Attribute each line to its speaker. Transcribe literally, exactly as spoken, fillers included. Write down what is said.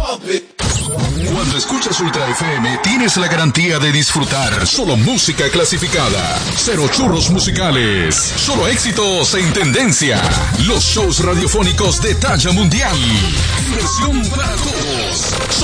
Speaker 1: Cuando escuchas Ultra F M, tienes la garantía de disfrutar solo música clasificada. Cero churros musicales. Solo éxitos en tendencia. Los shows radiofónicos de talla mundial. Diversión para todos.